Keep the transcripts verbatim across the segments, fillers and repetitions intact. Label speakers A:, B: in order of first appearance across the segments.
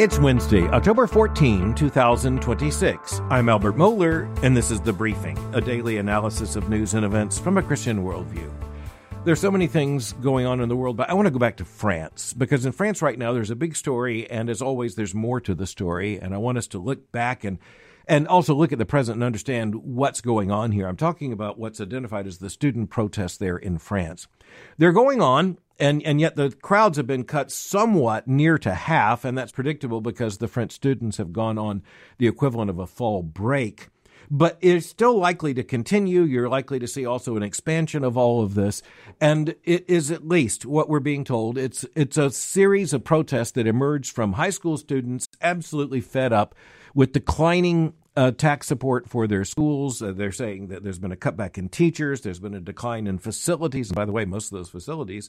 A: It's Wednesday, October fourteenth, twenty twenty-six. I'm Albert Mohler, and this is The Briefing, a daily analysis of news and events from a Christian worldview. There's so many things going on in the world, but I want to go back to France, because in France right now, there's a big story, and as always, there's more to the story, and I want us to look back and and also look at the present and understand what's going on here. I'm talking about what's identified as the student protests there in France. They're going on, and, and yet the crowds have been cut somewhat near to half, and that's predictable because the French students have gone on the equivalent of a fall break. But it's still likely to continue. You're likely to see also an expansion of all of this. And it is at least what we're being told. It's it's a series of protests that emerged from high school students absolutely fed up with declining uh, tax support for their schools. Uh, they're saying that there's been a cutback in teachers. There's been a decline in facilities. And by the way, most of those facilities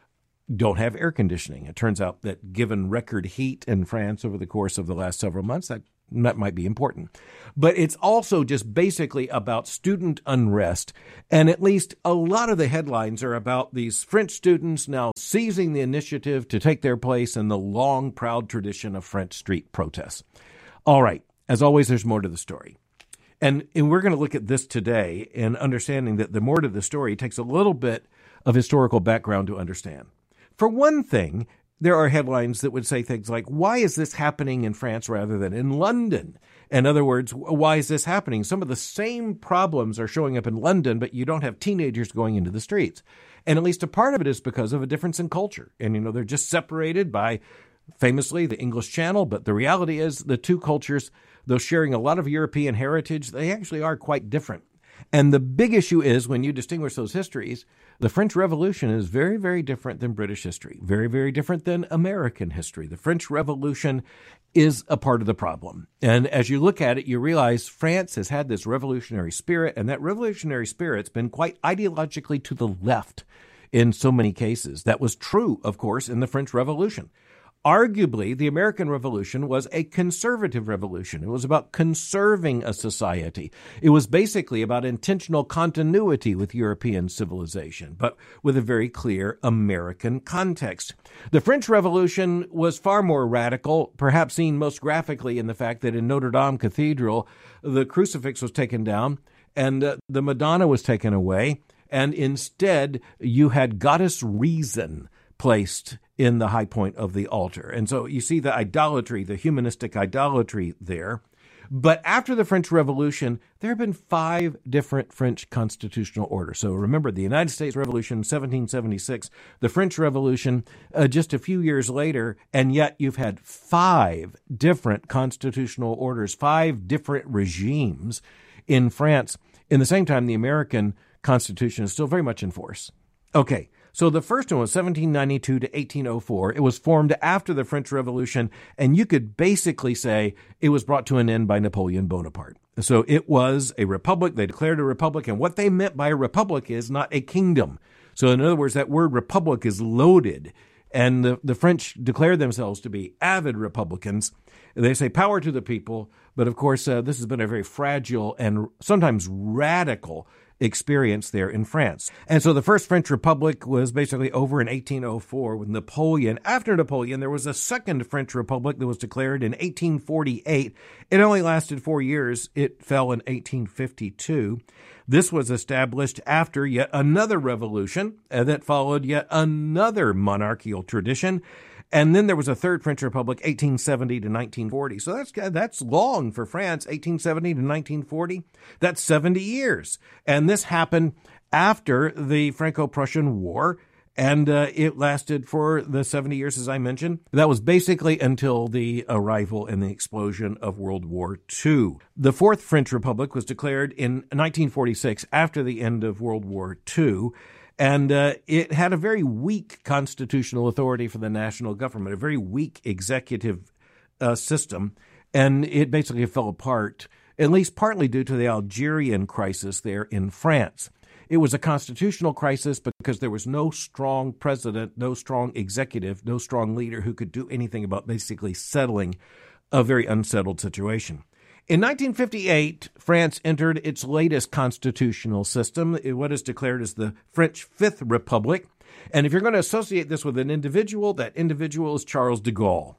A: don't have air conditioning. It turns out that given record heat in France over the course of the last several months, that That might be important. But it's also just basically about student unrest. And at least a lot of the headlines are about these French students now seizing the initiative to take their place in the long, proud tradition of French street protests. All right. As always, there's more to the story. And, and we're going to look at this today in understanding that the more to the story takes a little bit of historical background to understand. For one thing, there are headlines that would say things like, why is this happening in France rather than in London? In other words, why is this happening? Some of the same problems are showing up in London, but you don't have teenagers going into the streets. And at least a part of it is because of a difference in culture. And, you know, they're just separated by, famously, the English Channel. But the reality is the two cultures, though sharing a lot of European heritage, they actually are quite different. And the big issue is when you distinguish those histories, the French Revolution is very, very different than British history, very, very different than American history. The French Revolution is a part of the problem. And as you look at it, you realize France has had this revolutionary spirit, and that revolutionary spirit's been quite ideologically to the left in so many cases. That was true, of course, in the French Revolution. Arguably, the American Revolution was a conservative revolution. It was about conserving a society. It was basically about intentional continuity with European civilization, but with a very clear American context. The French Revolution was far more radical, perhaps seen most graphically in the fact that in Notre Dame Cathedral, the crucifix was taken down and uh, the Madonna was taken away, and instead you had Goddess Reason placed in the high point of the altar. And so you see the idolatry, the humanistic idolatry there. But after the French Revolution, there have been five different French constitutional orders. So remember, the United States Revolution, seventeen seventy-six, the French Revolution, uh, just a few years later, and yet you've had five different constitutional orders, five different regimes in France. In the same time, the American Constitution is still very much in force. Okay. So the first one was seventeen ninety-two to eighteen oh four. It was formed after the French Revolution, and you could basically say it was brought to an end by Napoleon Bonaparte. So it was a republic. They declared a republic, and what they meant by a republic is not a kingdom. So in other words, that word republic is loaded, and the, the French declared themselves to be avid Republicans. They say power to the people, but of course, uh, this has been a very fragile and sometimes radical experience there in France. And so the first French Republic was basically over in eighteen oh four with Napoleon. After Napoleon, there was a second French Republic that was declared in eighteen forty-eight. It only lasted four years. It fell in eighteen fifty-two. This was established after yet another revolution uh, that followed yet another monarchical tradition. And then there was a third French Republic, eighteen seventy to nineteen forty. So that's that's long for France, eighteen seventy to nineteen forty. That's seventy years. And this happened after the Franco-Prussian War, and uh, it lasted for the seventy years, as I mentioned. That was basically until the arrival and the explosion of World War Two. The Fourth French Republic was declared in nineteen forty-six, after the end of World War Two. And uh, it had a very weak constitutional authority for the national government, a very weak executive uh, system. And it basically fell apart, at least partly due to the Algerian crisis there in France. It was a constitutional crisis because there was no strong president, no strong executive, no strong leader who could do anything about basically settling a very unsettled situation. In nineteen fifty-eight, France entered its latest constitutional system, what is declared as the French Fifth Republic. And if you're going to associate this with an individual, that individual is Charles de Gaulle.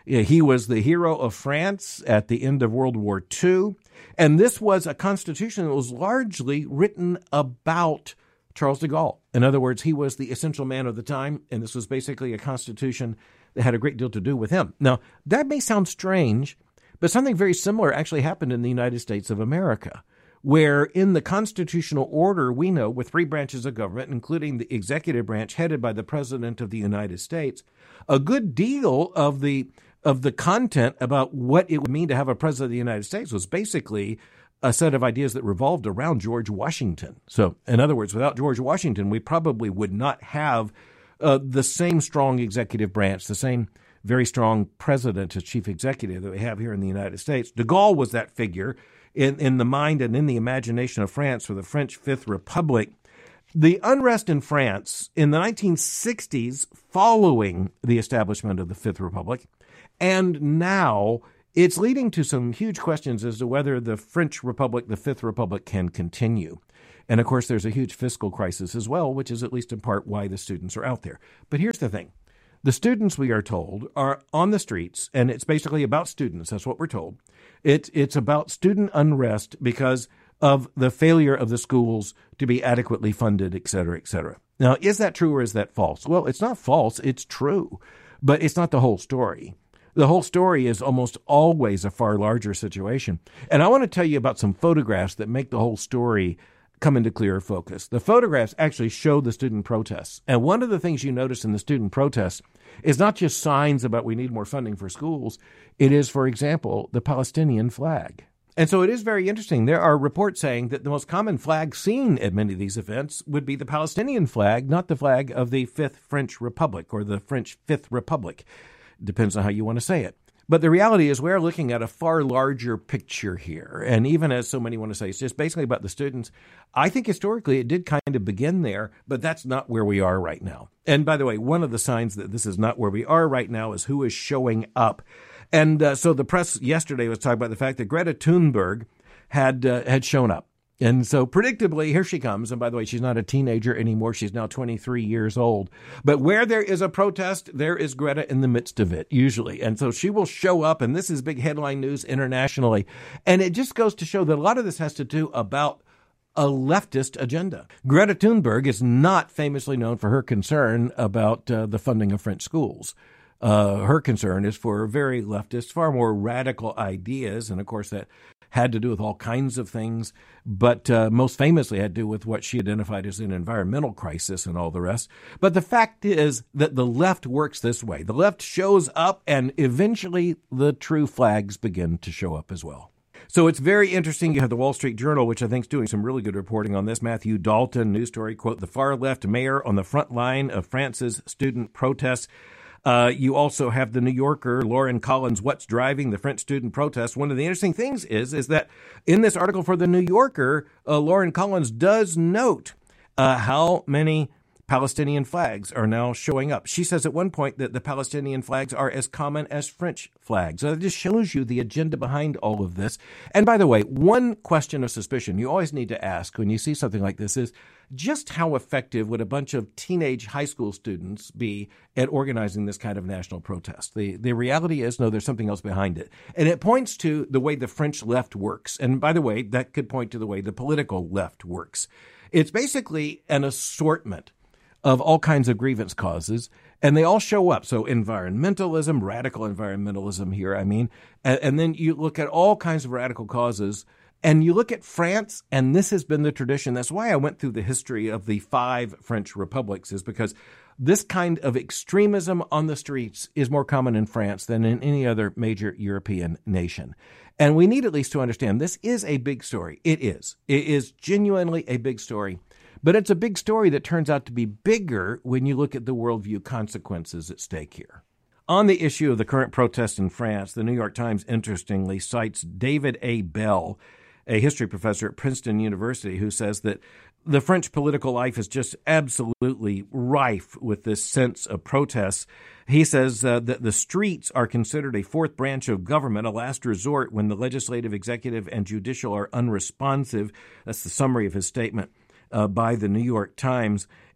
A: He was the hero of France at the end of World War Two. And this was a constitution that was largely written about Charles de Gaulle. In other words, he was the essential man of the time, and this was basically a constitution that had a great deal to do with him. Now, that may sound strange, but something very similar actually happened in the United States of America, where in the constitutional order, we know, with three branches of government, including the executive branch headed by the President of the United States, a good deal of the of the content about what it would mean to have a president of the United States was basically a set of ideas that revolved around George Washington. So, in other words, without George Washington, we probably would not have uh, the same strong executive branch, the same very strong president as chief executive that we have here in the United States. De Gaulle was that figure in, in the mind and in the imagination of France for the French Fifth Republic. The unrest in France in the nineteen sixties following the establishment of the Fifth Republic, and now it's leading to some huge questions as to whether the French Republic, the Fifth Republic, can continue. And of course, there's a huge fiscal crisis as well, which is at least in part why the students are out there. But here's the thing. The students, we are told, are on the streets, and it's basically about students. That's what we're told. It, it's about student unrest because of the failure of the schools to be adequately funded, et cetera, et cetera. Now, is that true or is that false? Well, it's not false. It's true, but it's not the whole story. The whole story is almost always a far larger situation. And I want to tell you about some photographs that make the whole story come into clearer focus. The photographs actually show the student protests. And one of the things you notice in the student protests is not just signs about we need more funding for schools. It is, for example, the Palestinian flag. And so it is very interesting. There are reports saying that the most common flag seen at many of these events would be the Palestinian flag, not the flag of the Fifth French Republic or the French Fifth Republic. Depends on how you want to say it. But the reality is we're looking at a far larger picture here. And even as so many want to say, it's just basically about the students. I think historically it did kind of begin there, but that's not where we are right now. And by the way, one of the signs that this is not where we are right now is who is showing up. And uh, so the press yesterday was talking about the fact that Greta Thunberg had uh, had shown up. And so predictably, here she comes. And by the way, she's not a teenager anymore. She's now twenty-three years old. But where there is a protest, there is Greta in the midst of it, usually. And so she will show up, and this is big headline news internationally. And it just goes to show that a lot of this has to do about a leftist agenda. Greta Thunberg is not famously known for her concern about uh, the funding of French schools. Uh, her concern is for very leftist, far more radical ideas. And of course, that had to do with all kinds of things, but uh, most famously had to do with what she identified as an environmental crisis and all the rest. But the fact is that the left works this way. The left shows up, and eventually the true flags begin to show up as well. So it's very interesting. You have the Wall Street Journal, which I think is doing some really good reporting on this. Matthew Dalton, news story, quote, "The far left mayor on the front line of France's student protests." Uh, you also have the New Yorker, Lauren Collins, "What's driving the French student protest?" One of the interesting things is, is that in this article for the New Yorker, uh, Lauren Collins does note uh, how many Palestinian flags are now showing up. She says at one point that the Palestinian flags are as common as French flags. So it just shows you the agenda behind all of this. And by the way, one question of suspicion you always need to ask when you see something like this is, just how effective would a bunch of teenage high school students be at organizing this kind of national protest? The the reality is, no, there's something else behind it. And it points to the way the French left works. And by the way, that could point to the way the political left works. It's basically an assortment of all kinds of grievance causes, and they all show up. So environmentalism, radical environmentalism here, I mean, and, and then you look at all kinds of radical causes. And you look at France, and this has been the tradition. That's why I went through the history of the five French republics, is because this kind of extremism on the streets is more common in France than in any other major European nation. And we need at least to understand this is a big story. It is. It is genuinely a big story. But it's a big story that turns out to be bigger when you look at the worldview consequences at stake here. On the issue of the current protests in France, the New York Times interestingly cites David A. Bell, a history professor at Princeton University, who says that the French political life is just absolutely rife with this sense of protests. He says uh, that the streets are considered a fourth branch of government, a last resort when the legislative, executive, and judicial are unresponsive. That's the summary of his statement uh, by the New York Times.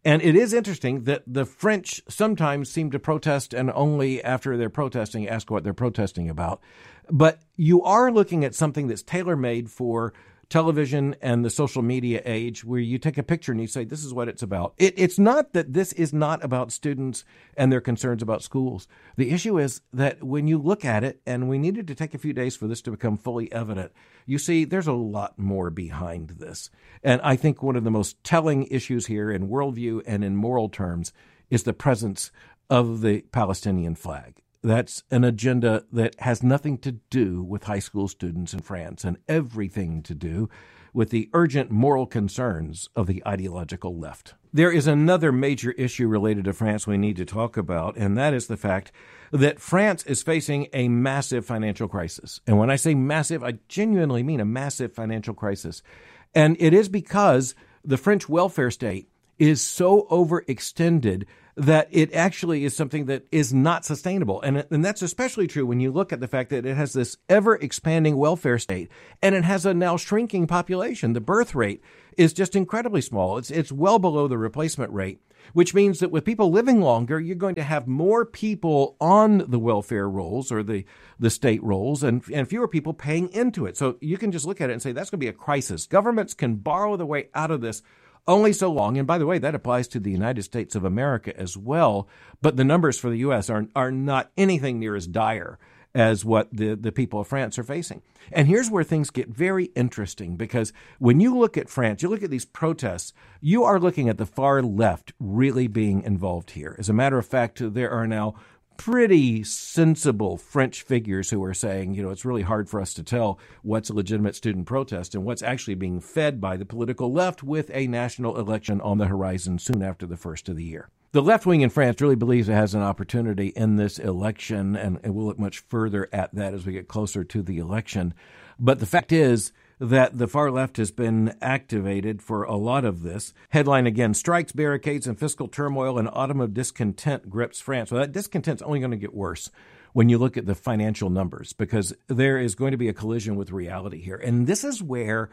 A: And it is interesting that the French sometimes seem to protest and only after they're protesting ask what they're protesting about. But you are looking at something that's tailor-made for television and the social media age, where you take a picture and you say, this is what it's about. It, it's not that this is not about students and their concerns about schools. The issue is that when you look at it, and we needed to take a few days for this to become fully evident, you see there's a lot more behind this. And I think one of the most telling issues here in worldview and in moral terms is the presence of the Palestinian flag. That's an agenda that has nothing to do with high school students in France and everything to do with the urgent moral concerns of the ideological left. There is another major issue related to France we need to talk about, and that is the fact that France is facing a massive financial crisis. And when I say massive, I genuinely mean a massive financial crisis. And it is because the French welfare state is so overextended that it actually is something that is not sustainable. And, and that's especially true when you look at the fact that it has this ever-expanding welfare state, and it has a now shrinking population. The birth rate is just incredibly small. It's, it's well below the replacement rate, which means that with people living longer, you're going to have more people on the welfare rolls or the, the state rolls and, and fewer people paying into it. So you can just look at it and say that's going to be a crisis. Governments can borrow the way out of this only so long. And by the way, that applies to the United States of America as well. But the numbers for the U S are are not anything near as dire as what the, the people of France are facing. And here's where things get very interesting, because when you look at France, you look at these protests, you are looking at the far left really being involved here. As a matter of fact, there are now pretty sensible French figures who are saying, you know, it's really hard for us to tell what's a legitimate student protest and what's actually being fed by the political left with a national election on the horizon soon after the first of the year. The left wing in France really believes it has an opportunity in this election, and, and we'll look much further at that as we get closer to the election. But the fact is that the far left has been activated for a lot of this. Headline again, strikes, barricades, and fiscal turmoil, and autumn of discontent grips France. Well, that discontent's only going to get worse when you look at the financial numbers, because there is going to be a collision with reality here. And this is where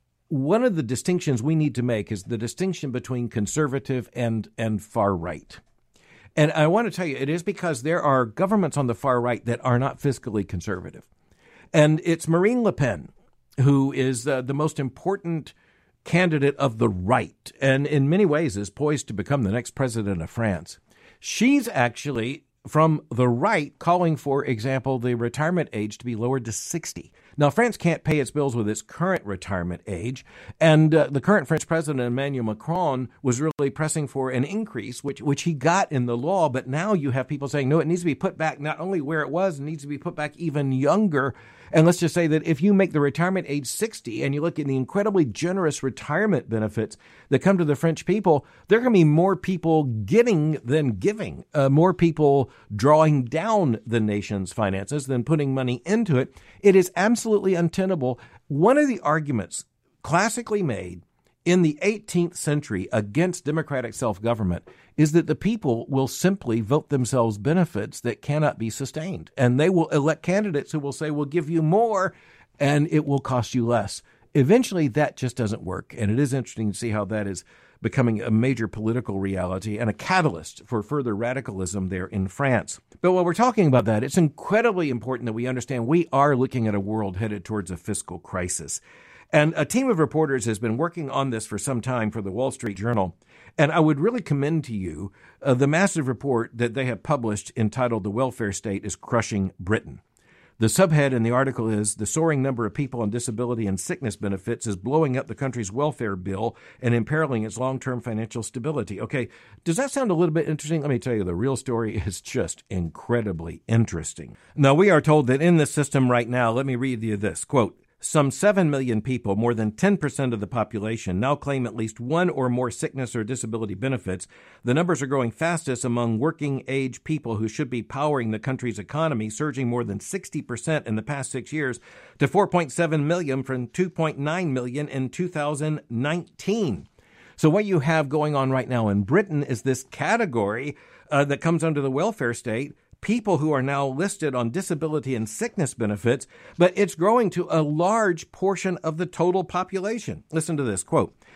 A: one of the distinctions we need to make is the distinction between conservative and, and far right. And I want to tell you, it is because there are governments on the far right that are not fiscally conservative. And it's Marine Le Pen who is uh, the most important candidate of the right, and in many ways is poised to become the next president of France. She's actually from the right calling, for example, the retirement age to be lowered to sixty. Now, France can't pay its bills with its current retirement age, and uh, the current French president, Emmanuel Macron, was really pressing for an increase, which which he got in the law, but now you have people saying, no, it needs to be put back not only where it was, it needs to be put back even younger. And let's just say that if you make the retirement age sixty and you look at the incredibly generous retirement benefits that come to the French people, there are going to be more people getting than giving, uh, more people drawing down the nation's finances than putting money into it. It is absolutely untenable. One of the arguments classically made in the eighteenth century against democratic self-government is that the people will simply vote themselves benefits that cannot be sustained. And they will elect candidates who will say, we'll give you more and it will cost you less. Eventually, that just doesn't work. And it is interesting to see how that is becoming a major political reality and a catalyst for further radicalism there in France. But while we're talking about that, it's incredibly important that we understand we are looking at a world headed towards a fiscal crisis. And a team of reporters has been working on this for some time for the Wall Street Journal. And I would really commend to you uh, the massive report that they have published entitled The Welfare State is Crushing Britain. The subhead in the article is, the soaring number of people on disability and sickness benefits is blowing up the country's welfare bill and imperiling its long-term financial stability. Okay, does that sound a little bit interesting? Let me tell you, the real story is just incredibly interesting. Now, we are told that in this system right now, let me read you this, quote, some seven million people, more than ten percent of the population, now claim at least one or more sickness or disability benefits. The numbers are growing fastest among working-age people who should be powering the country's economy, surging more than sixty percent in the past six years to four point seven million from two point nine million in two thousand nineteen. So what you have going on right now in Britain is this category uh, that comes under the welfare state, people who are now listed on disability and sickness benefits, but it's growing to a large portion of the total population. Listen to this, quote,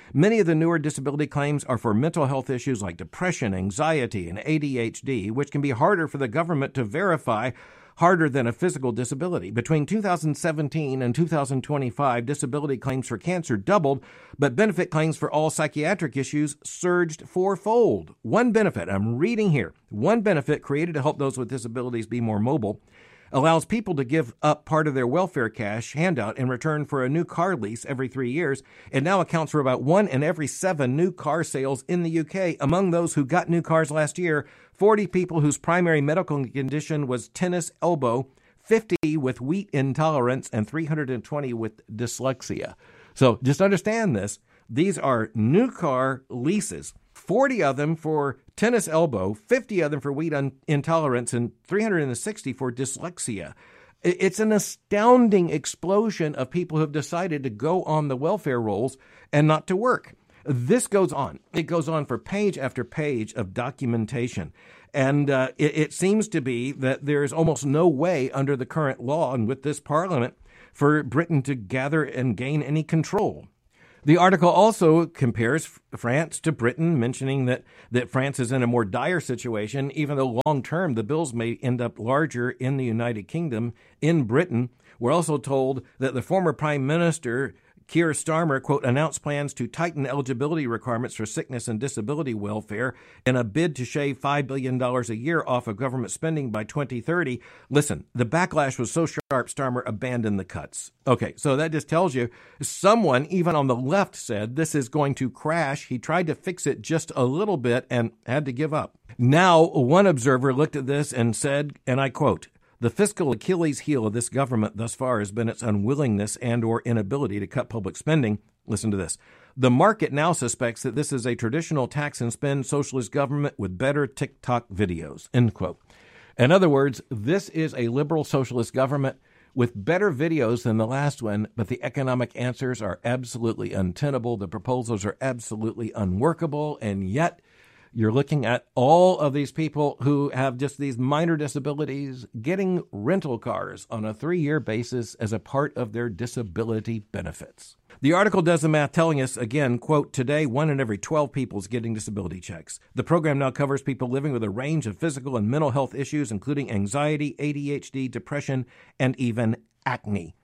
A: Many of the newer disability claims are for mental health issues like depression, anxiety, and A D H D, which can be harder for the government to verify, harder than a physical disability. Between two thousand seventeen and two thousand twenty-five, disability claims for cancer doubled, but benefit claims for all psychiatric issues surged fourfold. One benefit, I'm reading here, one benefit created to help those with disabilities be more mobile allows people to give up part of their welfare cash handout in return for a new car lease every three years. It now accounts for about one in every seven new car sales in the U K. Among those who got new cars last year, forty people whose primary medical condition was tennis elbow, fifty with wheat intolerance, and three hundred twenty with dyslexia. So just understand this. These are new car leases, forty of them for tennis elbow, fifty of them for wheat un- intolerance, and three hundred sixty for dyslexia. It's an astounding explosion of people who have decided to go on the welfare rolls and not to work. This goes on. It goes on for page after page of documentation. And uh, it, it seems to be that there is almost no way under the current law and with this parliament for Britain to gather and gain any control. The article also compares France to Britain, mentioning that, that France is in a more dire situation, even though long-term the bills may end up larger in the United Kingdom. In Britain, we're also told that the former Prime Minister, Keir Starmer, quote, announced plans to tighten eligibility requirements for sickness and disability welfare in a bid to shave five billion dollars a year off of government spending by twenty thirty. Listen, the backlash was so sharp, Starmer abandoned the cuts. Okay, so that just tells you someone, even on the left, said this is going to crash. He tried to fix it just a little bit and had to give up. Now, one observer looked at this and said, and I quote, "The fiscal Achilles heel of this government thus far has been its unwillingness and or inability to cut public spending." Listen to this. "The market now suspects that this is a traditional tax and spend socialist government with better TikTok videos." End quote. In other words, this is a liberal socialist government with better videos than the last one, but the economic answers are absolutely untenable. The proposals are absolutely unworkable, and yet you're looking at all of these people who have just these minor disabilities getting rental cars on a three-year basis as a part of their disability benefits. The article does the math telling us, again, quote, "Today, one in every twelve people is getting disability checks. The program now covers people living with a range of physical and mental health issues, including anxiety, A D H D, depression, and even acne."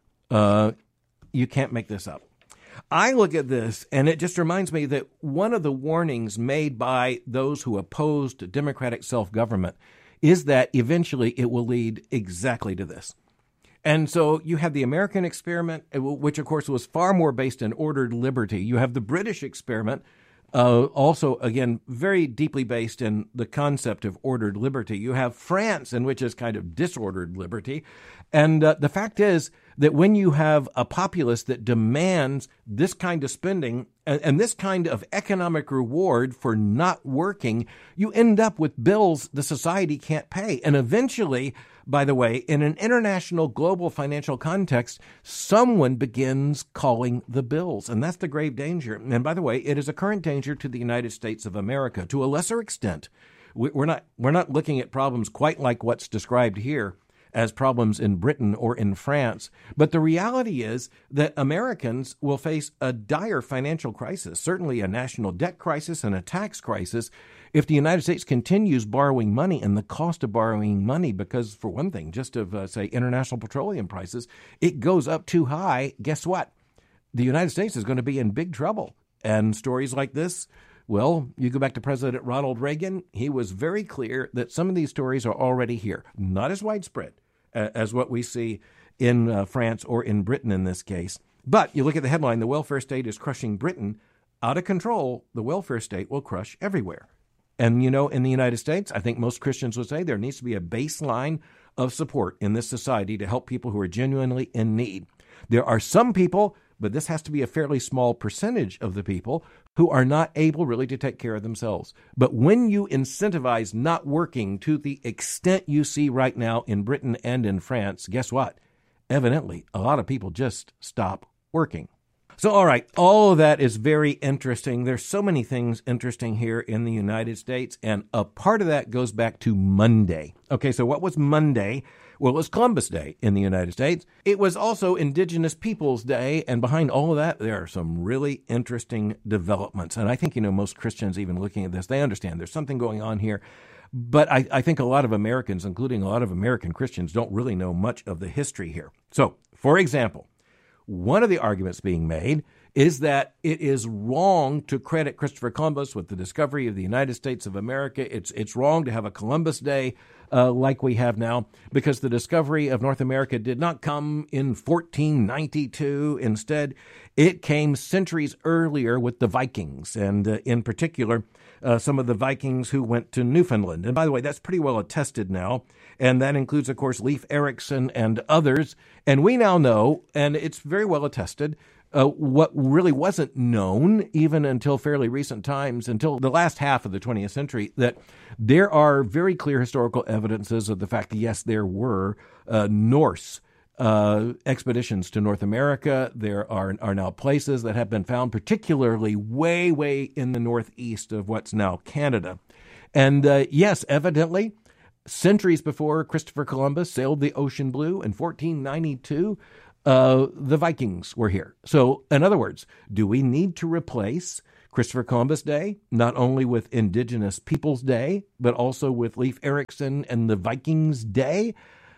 A: Uh, you can't make this up. I look at this, and it just reminds me that one of the warnings made by those who opposed democratic self-government is that eventually it will lead exactly to this. And so you have the American experiment, which, of course, was far more based in ordered liberty. You have the British experiment, uh, also, again, very deeply based in the concept of ordered liberty. You have France, in which is kind of disordered liberty. And uh, the fact is that when you have a populace that demands this kind of spending and, and this kind of economic reward for not working, you end up with bills the society can't pay. And eventually, by the way, in an international global financial context, someone begins calling the bills. And that's the grave danger. And by the way, it is a current danger to the United States of America. To a lesser extent, we're not, we're not looking at problems quite like what's described here as problems in Britain or in France. But the reality is that Americans will face a dire financial crisis, certainly a national debt crisis and a tax crisis, if the United States continues borrowing money and the cost of borrowing money, because for one thing, just of, uh, say, international petroleum prices, it goes up too high. Guess what? The United States is going to be in big trouble. And stories like this, well, you go back to President Ronald Reagan. He was very clear that some of these stories are already here, not as widespread as what we see in uh, France or in Britain in this case. But you look at the headline, "The welfare state is crushing Britain." Out of control, the welfare state will crush everywhere. And, you know, in the United States, I think most Christians would say there needs to be a baseline of support in this society to help people who are genuinely in need. There are some people, but this has to be a fairly small percentage of the people, who are not able really to take care of themselves. But when you incentivize not working to the extent you see right now in Britain and in France, guess what? Evidently, a lot of people just stop working. So, all right, all of that is very interesting. There's so many things interesting here in the United States, and a part of that goes back to Monday. Okay, so what was Monday? Well, it was Columbus Day in the United States. It was also Indigenous Peoples Day, and behind all of that, there are some really interesting developments. And I think, you know, most Christians, even looking at this, they understand there's something going on here. But I, I think a lot of Americans, including a lot of American Christians, don't really know much of the history here. So, for example, one of the arguments being made is that it is wrong to credit Christopher Columbus with the discovery of the United States of America. It's it's wrong to have a Columbus Day uh, like we have now, because the discovery of North America did not come in fourteen ninety-two. Instead, it came centuries earlier with the Vikings, and uh, in particular, uh, some of the Vikings who went to Newfoundland. And by the way, that's pretty well attested now. And that includes, of course, Leif Erikson and others. And we now know, and it's very well attested, uh, what really wasn't known even until fairly recent times, until the last half of the twentieth century, that there are very clear historical evidences of the fact that, yes, there were uh, Norse uh, expeditions to North America. There are, are now places that have been found, particularly way, way in the northeast of what's now Canada. And uh, yes, evidently, centuries before Christopher Columbus sailed the ocean blue in fourteen ninety-two, uh, the Vikings were here. So, in other words, do we need to replace Christopher Columbus Day not only with Indigenous Peoples Day, but also with Leif Erikson and the Vikings Day?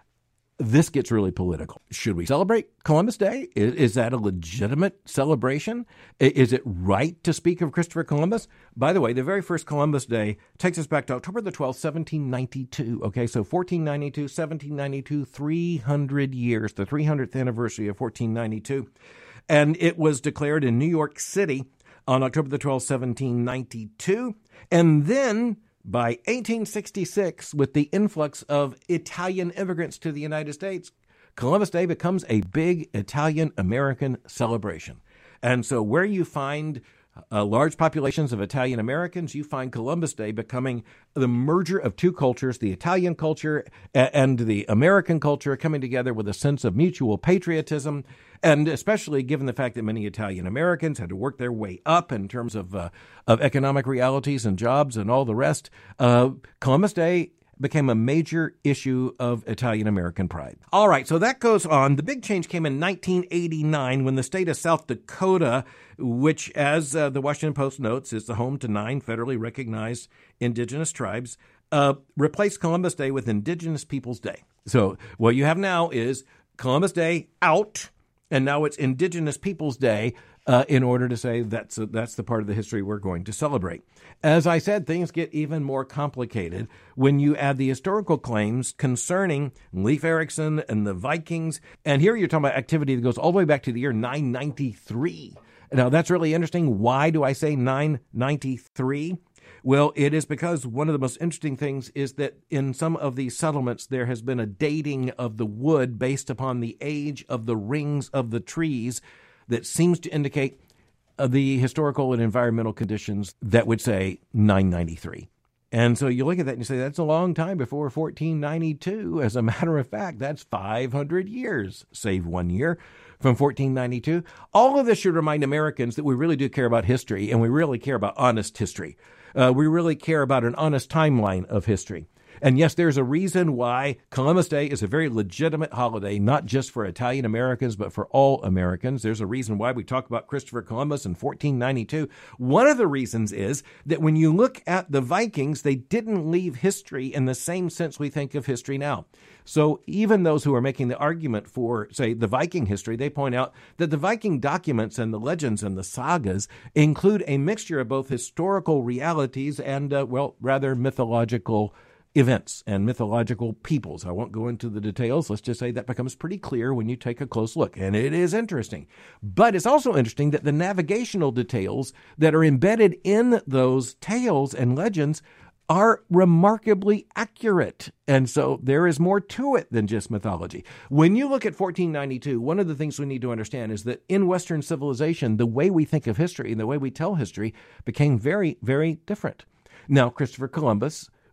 A: This gets really political. Should we celebrate Columbus Day? Is, is that a legitimate celebration? Is it right to speak of Christopher Columbus? By the way, the very first Columbus Day takes us back to October the twelfth, seventeen ninety-two. Okay, so fourteen ninety-two, seventeen ninety-two, three hundred years, the three hundredth anniversary of fourteen ninety-two. And it was declared in New York City on October the twelfth, seventeen ninety-two. And then by eighteen sixty-six, with the influx of Italian immigrants to the United States, Columbus Day becomes a big Italian-American celebration. And so where you find uh, large populations of Italian Americans, you find Columbus Day becoming the merger of two cultures, the Italian culture and the American culture coming together with a sense of mutual patriotism. And especially given the fact that many Italian Americans had to work their way up in terms of uh, of economic realities and jobs and all the rest, uh, Columbus Day became a major issue of Italian American pride. All right, so that goes on. The big change came in nineteen eighty-nine when the state of South Dakota, which, as uh, the Washington Post notes, is the home to nine federally recognized indigenous tribes, uh, replaced Columbus Day with Indigenous Peoples Day. So what you have now is Columbus Day out, and now it's Indigenous Peoples Day uh, in order to say that's a, that's the part of the history we're going to celebrate. As I said, things get even more complicated when you add the historical claims concerning Leif Erikson and the Vikings. And here you're talking about activity that goes all the way back to the year nine ninety-three. Now, that's really interesting. Why do I say nine ninety-three? Well, it is because one of the most interesting things is that in some of these settlements, there has been a dating of the wood based upon the age of the rings of the trees that seems to indicate uh, the historical and environmental conditions that would say nine ninety-three. And so you look at that and you say, that's a long time before fourteen ninety-two. As a matter of fact, that's five hundred years, save one year from fourteen ninety-two. All of this should remind Americans that we really do care about history, and we really care about honest history. Uh, we really care about an honest timeline of history. And yes, there's a reason why Columbus Day is a very legitimate holiday, not just for Italian Americans, but for all Americans. There's a reason why we talk about Christopher Columbus in fourteen ninety-two. One of the reasons is that when you look at the Vikings, they didn't leave history in the same sense we think of history now. So even those who are making the argument for, say, the Viking history, they point out that the Viking documents and the legends and the sagas include a mixture of both historical realities and, uh, well, rather mythological events and mythological peoples. I won't go into the details. Let's just say that becomes pretty clear when you take a close look. And it is interesting. But it's also interesting that the navigational details that are embedded in those tales and legends are remarkably accurate. And so there is more to it than just mythology. When you look at fourteen ninety-two, one of the things we need to understand is that in Western civilization, the way we think of history and the way we tell history became very, very different. Now, Christopher Columbus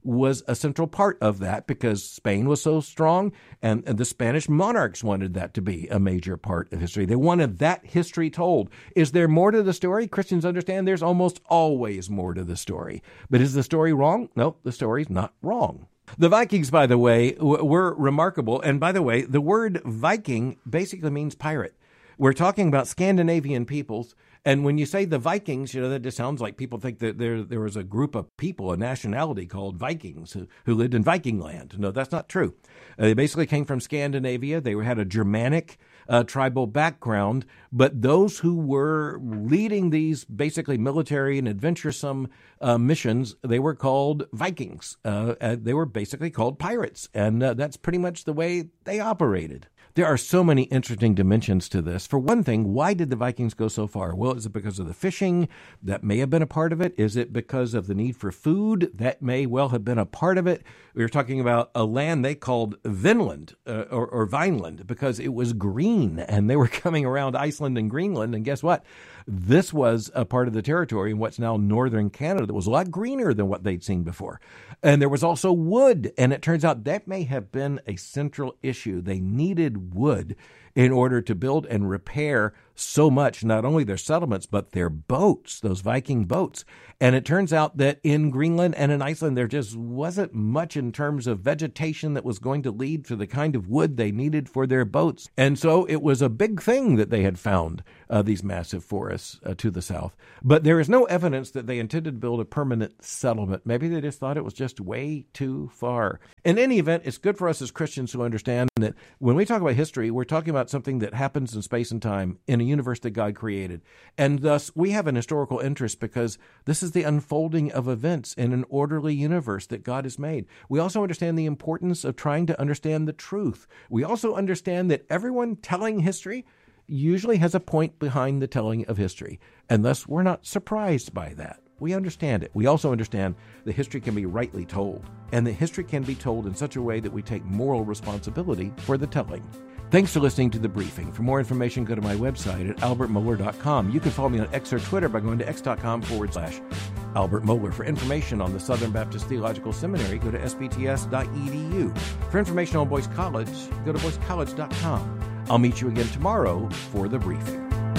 A: was a central part of that because Spain was so strong, and, and the Spanish monarchs wanted that to be a major part of history. They wanted that history told. Is there more to the story? Christians understand there's almost always more to the story. But is the story wrong? No, the story's not wrong. The Vikings, by the way, w- were remarkable. And by the way, the word Viking basically means pirate. We're talking about Scandinavian peoples. And when you say the Vikings, you know, that just sounds like people think that there there was a group of people, a nationality called Vikings who, who lived in Viking land. No, that's not true. Uh, they basically came from Scandinavia. They had a Germanic uh, tribal background. But those who were leading these basically military and adventuresome uh, missions, they were called Vikings. Uh, uh, they were basically called pirates. And uh, that's pretty much the way they operated. There are so many interesting dimensions to this. For one thing, why did the Vikings go so far? Well, is it because of the fishing? That may have been a part of it. Is it because of the need for food? That may well have been a part of it. We were talking about a land they called Vinland uh, or, or Vineland because it was green, and they were coming around Iceland and Greenland. And guess what? This was a part of the territory in what's now northern Canada that was a lot greener than what they'd seen before. And there was also wood, and it turns out that may have been a central issue. They needed wood in order to build and repair so much, not only their settlements, but their boats, those Viking boats. And it turns out that in Greenland and in Iceland, there just wasn't much in terms of vegetation that was going to lead to the kind of wood they needed for their boats. And so it was a big thing that they had found uh, these massive forests uh, to the south. But there is no evidence that they intended to build a permanent settlement. Maybe they just thought it was just way too far. In any event, it's good for us as Christians to understand that when we talk about history, we're talking about something that happens in space and time in a universe that God created. And thus, we have an historical interest because this is the unfolding of events in an orderly universe that God has made. We also understand the importance of trying to understand the truth. We also understand that everyone telling history usually has a point behind the telling of history, and thus we're not surprised by that. We understand it. We also understand that history can be rightly told, and that history can be told in such a way that we take moral responsibility for the telling. Thanks for listening to The Briefing. For more information, go to my website at albert mohler dot com. You can follow me on X or Twitter by going to x.com forward slash Albert Mohler. For information on the Southern Baptist Theological Seminary, go to s b t s dot e d u. For information on Boyce College, go to boyce college dot com. I'll meet you again tomorrow for The Briefing.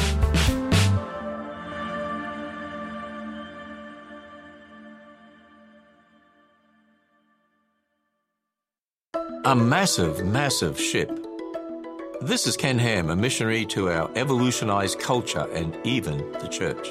B: A massive, massive ship. This is Ken Ham, a missionary to our evolutionized culture and even the church.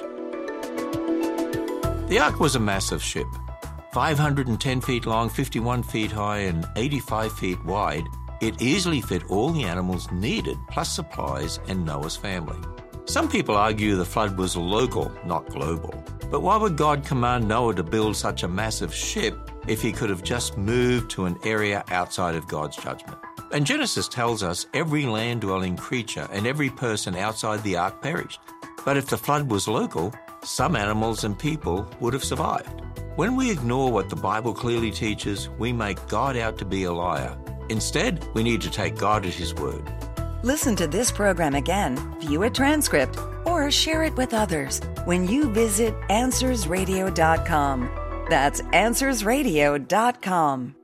B: The Ark was a massive ship, five hundred ten feet long, fifty-one feet high, and eighty-five feet wide. It easily fit all the animals needed, plus supplies and Noah's family. Some people argue the flood was local, not global. But why would God command Noah to build such a massive ship if he could have just moved to an area outside of God's judgment? And Genesis tells us every land-dwelling creature and every person outside the ark perished. But if the flood was local, some animals and people would have survived. When we ignore what the Bible clearly teaches, we make God out to be a liar. Instead, we need to take God at His word.
C: Listen to this program again, view a transcript, or share it with others when you visit answers radio dot com. That's answers radio dot com.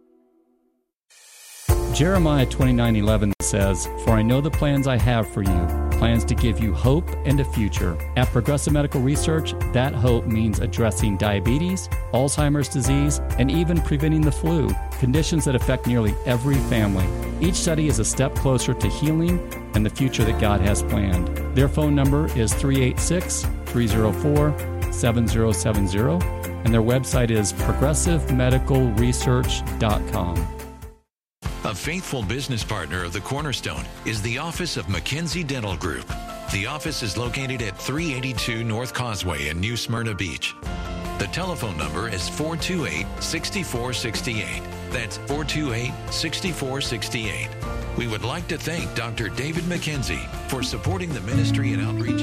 D: Jeremiah twenty-nine eleven says, "For I know the plans I have for you, plans to give you hope and a future." At Progressive Medical Research, that hope means addressing diabetes, Alzheimer's disease, and even preventing the flu, conditions that affect nearly every family. Each study is a step closer to healing and the future that God has planned. Their phone number is three eight six, three zero four, seven zero seven zero, and their website is progressive medical research dot com.
E: A faithful business partner of the Cornerstone is the office of McKenzie Dental Group. The office is located at three eighty-two North Causeway in New Smyrna Beach. The telephone number is four two eight, six four six eight. That's four two eight, six four six eight. We would like to thank Doctor David McKenzie for supporting the ministry and outreach.